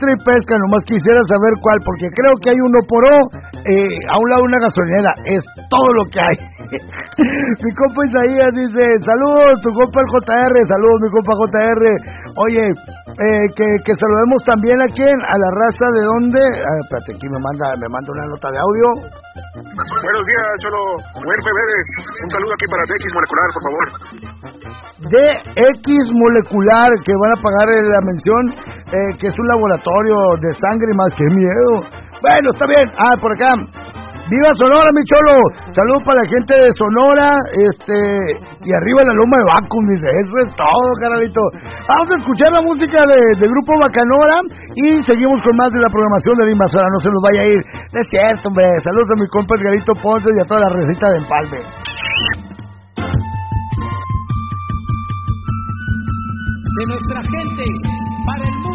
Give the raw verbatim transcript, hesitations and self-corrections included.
pesca y pesca, nomás quisiera saber cuál, porque creo que hay uno por O, eh, a un lado una gasolinera, es todo lo que hay. Mi compa Isaías dice, saludos, tu compa el J R, saludos mi compa J R. Oye, eh, que, que saludemos también a quién, a la raza de dónde, ah, espérate, aquí me manda, me manda una nota de audio. Buenos días, Cholo, buen Pérez, un saludo aquí para D X Molecular, por favor. D X Molecular, que van a pagar la mención, eh, que es un laboratorio de sangre más, que miedo. Bueno, está bien, ah, por acá. ¡Viva Sonora, mi cholo! Saludos para la gente de Sonora, este, y arriba la loma de Bacum, dice, eso es todo, carnalito. Vamos a escuchar la música de, del grupo Bacanora y seguimos con más de la programación de la Invasora, no se nos vaya a ir. No es cierto, hombre, saludos a mi compa Edgarito Ponce y a toda la receta de Empalme. De nuestra gente, para el mundo.